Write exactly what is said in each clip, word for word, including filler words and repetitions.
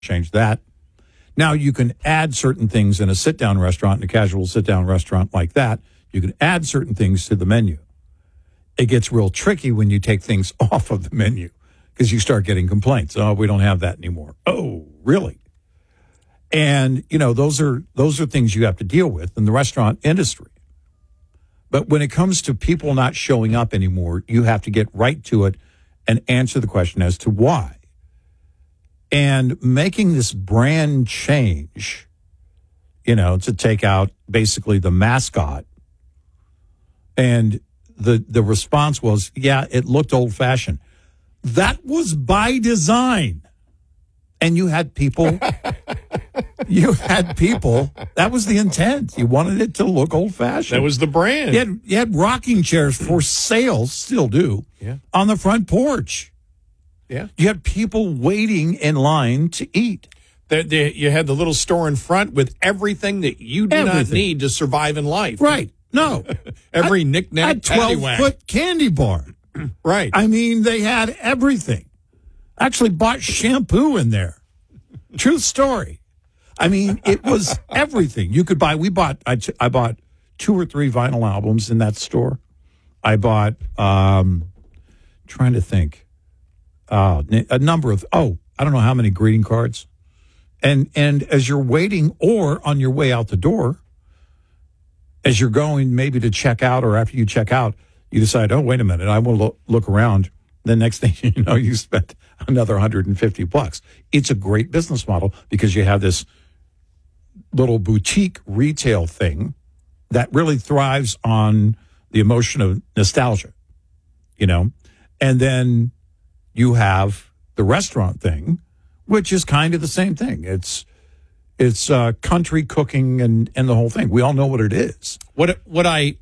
change that. Now, you can add certain things in a sit-down restaurant, in a casual sit-down restaurant like that. You can add certain things to the menu. It gets real tricky when you take things off of the menu because you start getting complaints. Oh, we don't have that anymore. Oh, really? And, you know, those are those are things you have to deal with in the restaurant industry. But when it comes to people not showing up anymore, you have to get right to it and answer the question as to why. And making this brand change, you know, to take out basically the mascot. And the the response was, yeah, it looked old-fashioned. That was by design. And you had people, you had people, that was the intent. You wanted it to look old-fashioned. That was the brand. You had, you had rocking chairs for sale, still do, yeah. on the front porch. Yeah. You had people waiting in line to eat. The, the, you had the little store in front with everything that you do Everything. not need to survive in life. Right. No. Every knick-knack, a twelve-foot candy bar. Right. I mean, they had everything. Actually bought shampoo in there. Truth story. I mean, it was everything. You could buy, we bought, I, t- I bought two or three vinyl albums in that store. I bought, um, trying to think. Uh, a number of, oh, I don't know how many greeting cards. And and as you're waiting or on your way out the door, as you're going maybe to check out or after you check out, you decide, oh, wait a minute, I will lo- look around. The next thing you know, you spent another one hundred fifty bucks. It's a great business model because you have this little boutique retail thing that really thrives on the emotion of nostalgia, you know, and then you have the restaurant thing, which is kind of the same thing. It's it's uh, country cooking and, and the whole thing. We all know what it is. What what I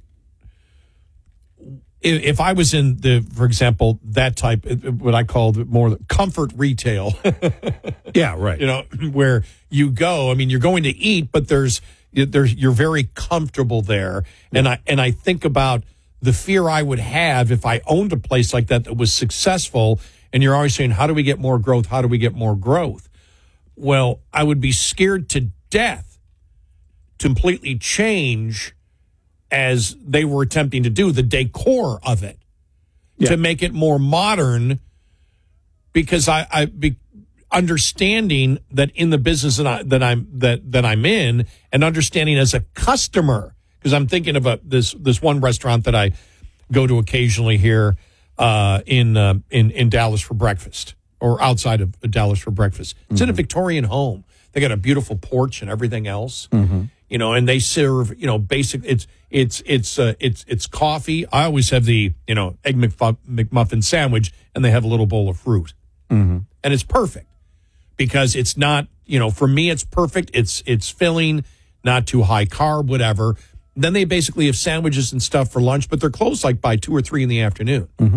if I was in the, for example, that type, what I call more comfort retail. Yeah, right. You know, where you go. I mean, you're going to eat, but there's there's you're very comfortable there, and I and I think about the fear I would have if I owned a place like that that was successful. And you're always saying, how do we get more growth? How do we get more growth? Well, I would be scared to death to completely change, as they were attempting to do, the decor of it, yeah. to make it more modern, because I, I be, understanding that in the business that, I, that I'm that that I'm in, and understanding as a customer, because I'm thinking of a, this this one restaurant that I go to occasionally here. Uh, in uh, in in Dallas for breakfast, or outside of Dallas for breakfast. It's mm-hmm. in a Victorian home. They got a beautiful porch and everything else, mm-hmm. you know. And they serve, you know, basic. It's it's it's uh, it's it's coffee. I always have the you know egg McF- McMuffin sandwich, and they have a little bowl of fruit, mm-hmm. and it's perfect because it's not, you know, for me it's perfect. It's it's filling, not too high carb, whatever. Then they basically have sandwiches and stuff for lunch, but they're closed like by two or three in the afternoon. Mm-hmm.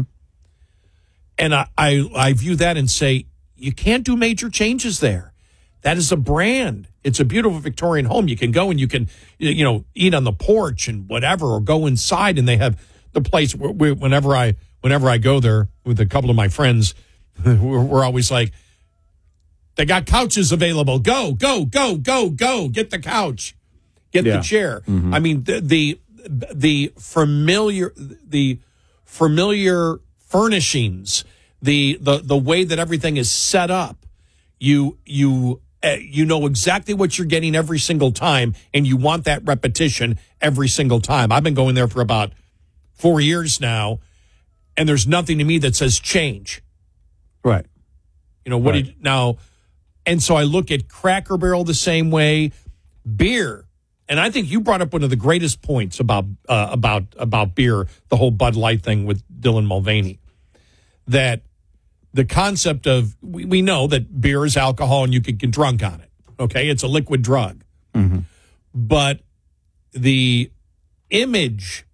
And I, I, I view that and say, you can't do major changes there. That is a brand. It's a beautiful Victorian home. You can go and you can, you know, eat on the porch and whatever, or go inside, and they have the place where, where whenever I, whenever I go there with a couple of my friends, we're, we're always like, they got couches available. Go, go, go, go, go. Get the couch. Get yeah. the chair. Mm-hmm. I mean, the, the the familiar the familiar furnishings, the the the way that everything is set up. You you uh, you know exactly what you're getting every single time, and you want that repetition every single time. I've been going there for about four years now, and there's nothing to me that says change. Right. You know what? Right. Do you, now, and so I look at Cracker Barrel the same way, beer. And I think you brought up one of the greatest points about uh, about about beer, the whole Bud Light thing with Dylan Mulvaney, that the concept of, we, we know that beer is alcohol and you can get drunk on it. Okay, it's a liquid drug. Mm-hmm. But the image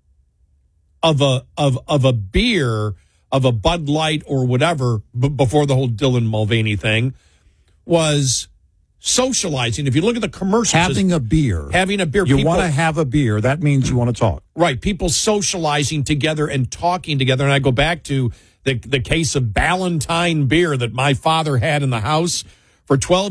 of a of of a beer, of a Bud Light or whatever, b- before the whole Dylan Mulvaney thing, was socializing. If you look at the commercials, having a beer, having a beer, you people, want to have a beer. That means you want to talk, right? People socializing together and talking together. And I go back to the the case of Ballantine beer that my father had in the house For twelve